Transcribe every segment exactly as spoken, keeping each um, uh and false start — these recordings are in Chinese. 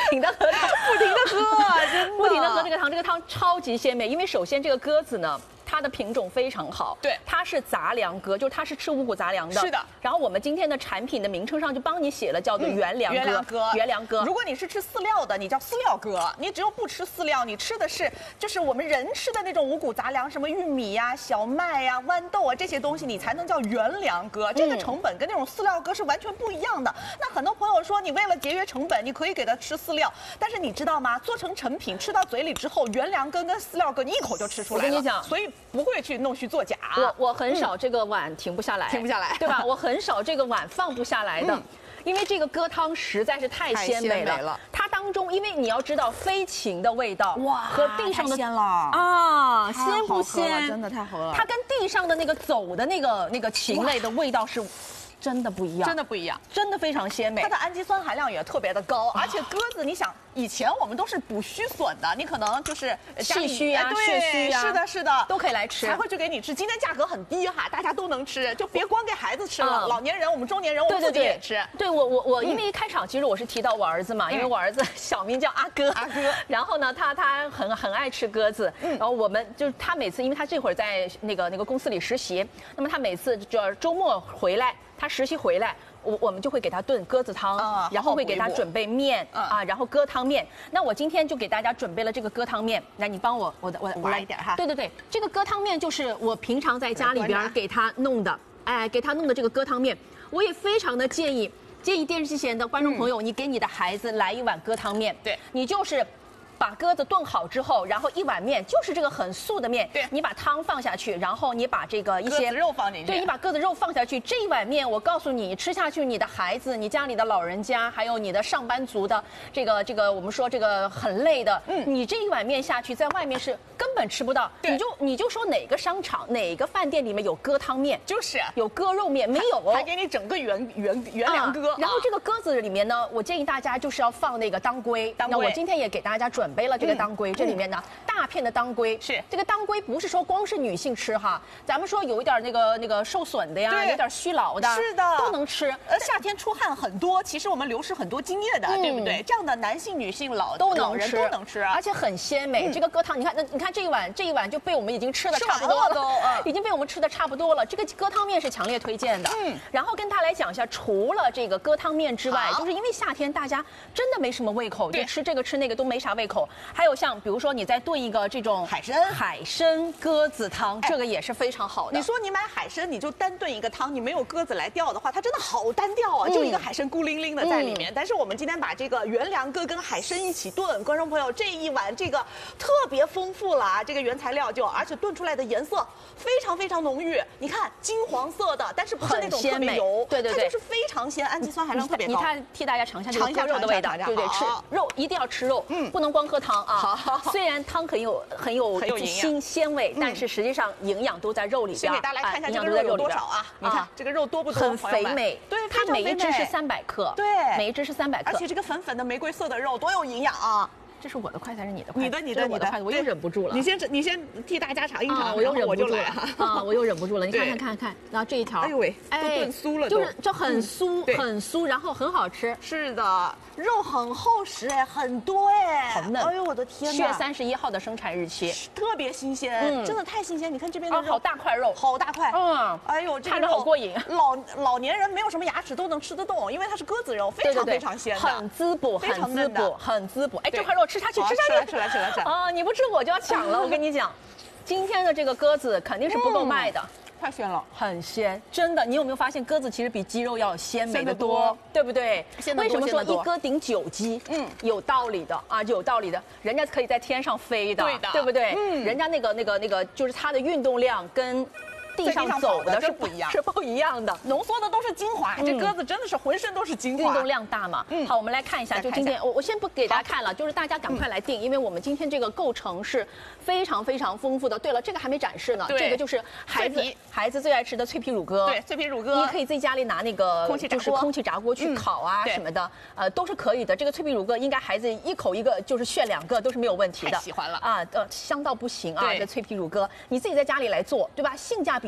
停的喝汤， 不停的喝，真的不停的喝这个汤，这个汤超级鲜美，因为首先这个鸽子呢。它的品种非常好， 对， 它是杂粮鸽，就是它是吃五谷杂粮的。 是的。 然后我们今天的产品的名称上就帮你写了，叫做原粮鸽。 原粮鸽， 原粮鸽。 如果你是吃饲料的，你叫饲料鸽；你只有不吃饲料，你吃的是就是我们人吃的那种五谷杂粮，什么玉米呀、小麦呀、豌豆啊这些东西，你才能叫原粮鸽。这个成本跟那种饲料鸽是完全不一样的。那很多朋友说，你为了节约成本，你可以给它吃饲料，但是你知道吗？做成成品吃到嘴里之后，原粮鸽跟饲料鸽你一口就吃出来了。 我跟你讲， 所以不会去弄虚作假。 我我很少这个碗停不下来， 停不下来， 对吧？我很少这个碗放不下来的。嗯，因为这个鸽汤实在是太鲜美了， 了它当中，因为你要知道飞禽的味道， 哇， 和地上的鲜了啊，鲜不鲜？ 真的太好了。 它跟地上的那个走的那个那个禽类的味道是。真的不一样， 真的不一样， 真的非常鲜美。 它的氨基酸含量也特别的高，而且鸽子，你想，以前我们都是补虚损的，你可能就是气虚啊、血虚啊， 是的，是的， 都可以来吃， 才会去给你吃。今天价格很低哈，大家都能吃，就别光给孩子吃了，老年人、我们中年人，我们自己也吃。 对我我我，因为一开场其实我是提到我儿子嘛，因为我儿子小名叫阿哥， 阿哥。 然后呢，他他很很爱吃鸽子，然后我们就是他每次，因为他这会儿在那个那个公司里实习，那么他每次就周末回来，他实习回来。我我们就会给他炖鸽子汤， 啊、 然后会给他准备面、嗯、啊，然后鸽汤面。那我今天就给大家准备了这个鸽汤面，来你帮我，我的我我来一点哈。 对对对，这个鸽汤面就是我平常在家里边给他弄的，哎，给他弄的这个鸽汤面，我也非常的建议，建议电视机前的观众朋友，嗯、你给你的孩子来一碗鸽汤面， 对， 你就是。把鸽子炖好之后，然后一碗面就是这个很素的面， 对， 你把汤放下去，然后你把这个一些肉放进去， 对，你把鸽子肉放下去，这一碗面我告诉你，吃下去，你的孩子、你家里的老人家，还有你的上班族的这个这个，我们说这个很累的，嗯，你这一碗面下去，在外面是根本吃不到，你就你就说哪个商场、哪个饭店里面有鸽汤面， 就是有鸽肉面，没有， 还给你整个原原原粮鸽。 啊、然后这个鸽子里面呢，我建议大家就是要放那个当归， 当归。 那我今天也给大家准备了这个当归。嗯这里面呢，大片的当归是这个当归，不是说光是女性吃哈，咱们说有一点那个那个受损的呀，有点虚劳的， 是的， 都能吃。 呃，夏天出汗很多，其实我们流失很多精液的，嗯、对不对？这样的男性、女性、老都能吃， 都能吃， 而且很鲜美。嗯、这个鸽汤，你看，那你看这一碗，这一碗就被我们已经吃的差不多了， 都、嗯、 已经被我们吃的差不多了。这个鸽汤面是强烈推荐的。嗯，然后跟大家来讲一下，除了这个鸽汤面之外，就是因为夏天大家真的没什么胃口，就吃这个吃那个都没啥胃口。还有像比如说你在炖一个这种海参海参鸽子汤，这个也是非常好的。 你说你买海参，你就单炖一个汤，你没有鸽子来钓的话，它真的好单调啊，嗯、就一个海参孤零零的在里面。嗯、但是我们今天把这个原粮鸽跟海参一起炖，观众朋友这一碗这个特别丰富了啊，这个原材料就而且炖出来的颜色非常非常浓郁，你看金黄色的，但是不是那种特别油， 对对对， 它就是非常鲜，氨基酸含量特别高。 你看，替大家尝一下这个鸽肉的味道，对不对？吃肉一定要吃肉，嗯，不能光喝汤啊。 好， 虽然汤很有很有很有新鲜味，但是实际上营养都在肉里边。 先给大家来看一下这个肉有多少啊？你看这个肉多不多？ 很肥美， 对， 它每一只是三百克， 对， 每一只是三百克， 而且这个粉粉的玫瑰色的肉多有营养啊！ 这是我的筷子还是你的筷子？ 你的，你的，你的筷子，我又忍不住了。 你先，你先替大家尝一尝， 我又忍不住了啊！我又忍不住了。你看看看看，然后这一条， 哎呦喂，都炖酥了， 就是这很酥，很酥，然后很好吃。 是的，肉很厚实哎，很多哎， 好嫩。 哎呦我的天哪！ 七月三十一号的生产日期， 特别新鲜，真的太新鲜。你看这边的肉， 好大块肉， 好大块。嗯，哎呦， 看着好过瘾。 老老年人没有什么牙齿都能吃得动，因为它是鸽子肉，非常非常鲜的， 很滋补，很滋补，很滋补。哎，这块肉吃下去，吃下去。 吃来吃来吃来啊！你不吃我就要抢了，我跟你讲，今天的这个鸽子肯定是不够卖的， 太鲜了， 很鲜，真的。你有没有发现鸽子其实比鸡肉要鲜美得多，对不对？为什么说一鸽顶九鸡？嗯，有道理的啊，有道理的。人家可以在天上飞的， 对的， 对不对？ 嗯， 人家那个那个那个，就是它的运动量跟地上走的是不一样， 是不一样的， 浓缩的都是精华。这鸽子真的是浑身都是精华， 运动量大嘛。嗯，好，我们来看一下，就今天我我先不给大家看了，就是大家赶快来订，因为我们今天这个构成是非常非常丰富的。对了，这个还没展示呢，这个就是孩子孩子最爱吃的脆皮乳鸽。 对，脆皮乳鸽， 你可以在家里拿那个空气就是空气炸锅去烤啊什么的，呃，都是可以的。这个脆皮乳鸽应该孩子一口一个就是炫两个都是没有问题的。 太喜欢了啊，呃，香到不行啊！这脆皮乳鸽，你自己在家里来做，对吧？性价比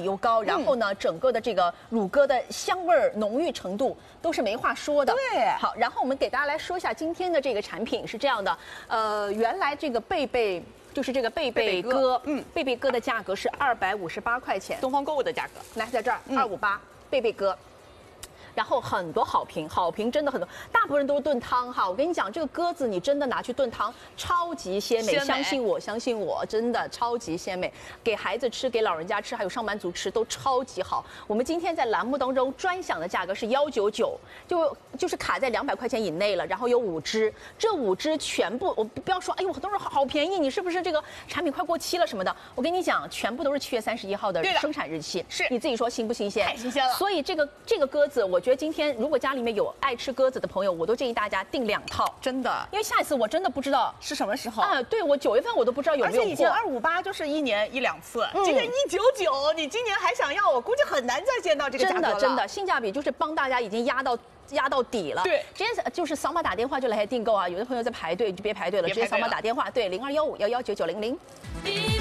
比又高，然后呢，整个的这个乳鸽的香味儿浓郁程度都是没话说的。 对， 好，然后我们给大家来说一下今天的这个产品是这样的，呃，原来这个贝贝。就是这个贝贝鸽，嗯，贝贝鸽的价格是二百五十八块钱， 东方购物的价格， 来在这儿二五八，贝贝鸽。然后很多好评，好评真的很多，大部分人都是炖汤哈。我跟你讲，这个鸽子你真的拿去炖汤，超级鲜美， 鲜美相信我，相信我，真的超级鲜美，给孩子吃，给老人家吃，还有上班族吃都超级好。我们今天在栏目当中专享的价格是幺九九，就就是卡在两百块钱以内了。然后有五只，这五只全部我不要说，哎呦，很多人好便宜，你是不是这个产品快过期了什么的？我跟你讲，全部都是七月三十一号的生产日期， 是你自己说新不新鲜？ 太新鲜了。 所以这个这个鸽子，我觉得今天如果家里面有爱吃鸽子的朋友，我都建议大家订两套， 真的， 因为下一次我真的不知道是什么时候啊。对，我九月份我都不知道有没有过。 而且以前二五八就是一年一两次，嗯、今年一九九，你今年还想要，我估计很难再见到这个价格了。 真的真的，性价比就是帮大家已经压到压到底了。 对， 直接就是扫码打电话就来订购啊。有的朋友在排队就别排队了，直接扫码打电话，对，零二幺五幺幺九九零零。